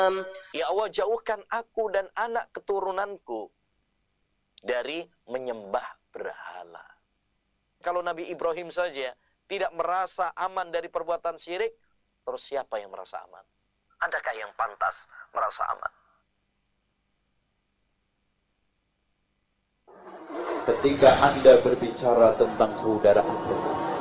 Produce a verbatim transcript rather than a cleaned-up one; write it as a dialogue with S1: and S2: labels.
S1: Ya Allah, jauhkan aku dan anak keturunanku dari menyembah berhala. Kalau Nabi Ibrahim saja tidak merasa aman dari perbuatan syirik, terus siapa yang merasa aman? Adakah yang pantas merasa aman?
S2: Ketika Anda berbicara tentang saudara Anda,